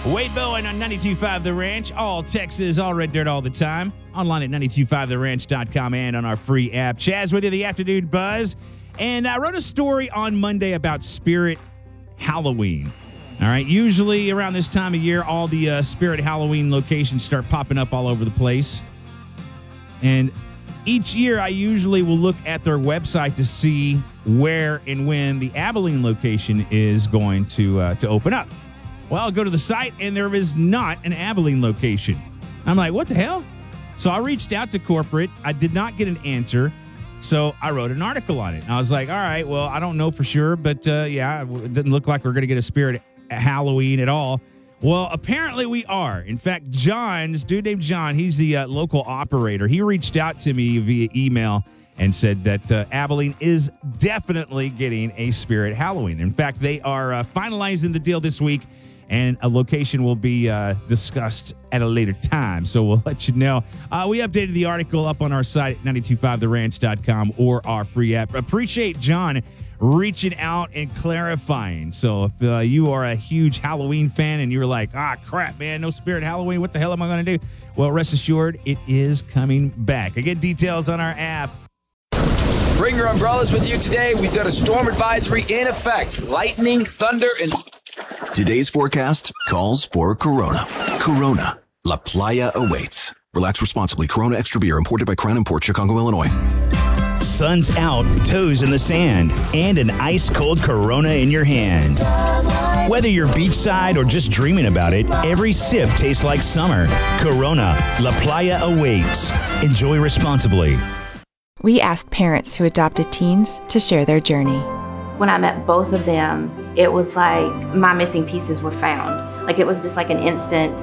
Wade Bowen on 92.5 The Ranch. All Texas, all red dirt all the time. Online at 925theranch.com and on our free app. Chaz with you, the Afternoon Buzz. And I wrote a story on Monday about Spirit Halloween. All right, usually around this time of year, all the Spirit Halloween locations start popping up all over the place. And each year, I usually will look at their website to see where and when the Abilene location is going to open up. Well, I'll go to the site, and there is not an Abilene location. I'm like, what the hell? So I reached out to corporate. I did not get an answer, so I wrote an article on it. And I was like, all right, well, I don't know for sure, but yeah, it didn't look like we're going to get a Spirit Halloween at all. Well, apparently we are. In fact, this dude named John, he's the local operator. He reached out to me via email and said that Abilene is definitely getting a Spirit Halloween. In fact, they are finalizing the deal this week, and a location will be discussed at a later time. So we'll let you know. We updated the article up on our site at 925theranch.com or our free app. Appreciate John reaching out and clarifying. So if you are a huge Halloween fan and you're like, crap, man, no Spirit Halloween, what the hell am I going to do? Well, rest assured, it is coming back. Again, details on our app. Bring your umbrellas with you today. We've got a storm advisory in effect. Lightning, thunder, and... Today's forecast calls for Corona. Corona. La Playa awaits. Relax responsibly. Corona Extra Beer, imported by Crown Imports, Chicago, Illinois. Sun's out, toes in the sand, and an ice-cold Corona in your hand. Whether you're beachside or just dreaming about it, every sip tastes like summer. Corona. La Playa awaits. Enjoy responsibly. We asked parents who adopted teens to share their journey. When I met both of them, it was like my missing pieces were found. Like it was just like an instant